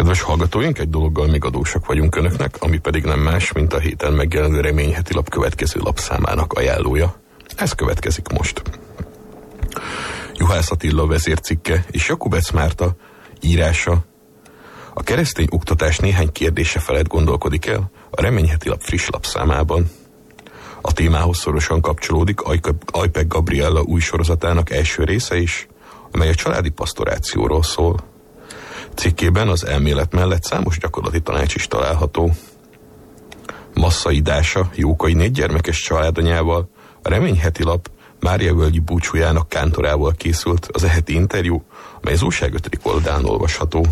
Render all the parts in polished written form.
Kedves hallgatóink, egy dologgal még adósak vagyunk önöknek, ami pedig nem más, mint a héten megjelenő Remény heti lap következő lapszámának ajánlója. Ez következik most. Juhász Attila vezércikke és Jakubec Márta írása a keresztény oktatás néhány kérdése felett gondolkodik el a Remény heti lap friss lapszámában. A témához szorosan kapcsolódik Ajpek Gabriella új sorozatának első része is, amely a családi pasztorációról szól. Cikkében az elmélet mellett számos gyakorlati tanács is található. Masszai Dása, Jókai 4 gyermekes családanyával, a Remény heti lap Máriavölgyi búcsújának kántorával készült az heti interjú, amely az újság 5. oldalán olvasható.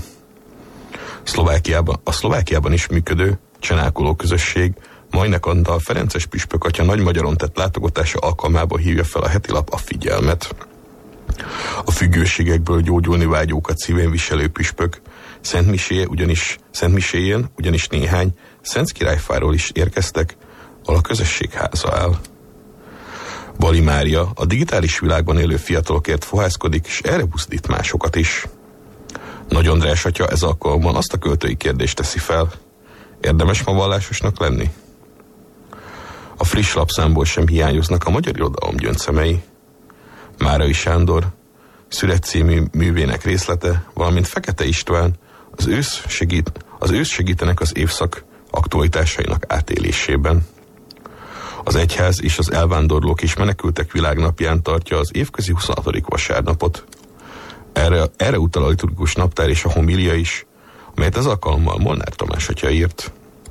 A Szlovákiában is működő csenálkoló közösség Majnek Antal Ferences püspök atya Nagymagyaron tett látogatása alkalmából hívja fel a heti lap a figyelmet. A függőségekből gyógyulni vágyókat szívén viselő püspök Szentmiséjén ugyanis néhány Szent Királyfáról is érkeztek, ahol a közösség háza áll. Bali Mária a digitális világban élő fiatalokért fohászkodik, és erre buzdít másokat is. Nagy András atya ez alkalommal azt a költői kérdést teszi fel: érdemes ma vallásosnak lenni? A friss lapszámból sem hiányoznak a magyar irodalom gyöncemei. Márai Sándor Szület című művének részlete, valamint Fekete István az ősz segítenek az évszak aktualitásainak átélésében. Az egyház és az elvándorlók és menekültek világnapján tartja az évközi 26. vasárnapot. Erre utal a liturgikus naptár és a homília is, amelyet ez alkalommal Molnár Tamás atya írt.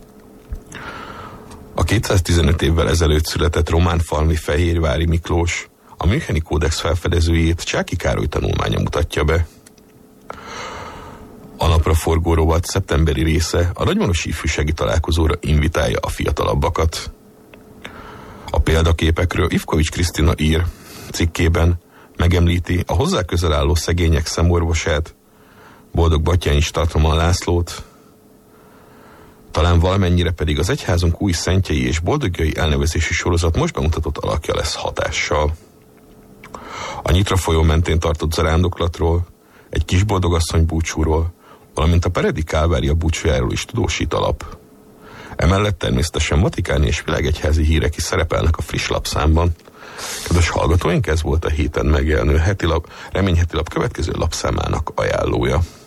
A 215 évvel ezelőtt született román-falmi Fehérvári Miklós a Müncheni Kódex felfedezőjét Csáky Károly tanulmánya mutatja be. A napra forgó rovat szeptemberi része a nagymarosi ifjúsági találkozóra invitálja a fiatalabbakat. A példaképekről Ivkovics Krisztina ír, cikkében megemlíti a hozzá közel álló szegények szemorvosát, Boldog Batthyány Tartoman Lászlót, talán valamennyire pedig az egyházunk új szentjei és boldogjai elnevezési sorozat most bemutatott alakja lesz hatással. A Nyitra folyó mentén tartott zarándoklatról, egy kisboldogasszony búcsúról, valamint a Peredi Kálvária búcsújáról is tudósít a lap. Emellett természetesen vatikáni és világegyházi hírek is szerepelnek a friss lapszámban. Kedves hallgatóink, ez volt a héten megjelenő Remény heti lap következő lapszámának ajánlója.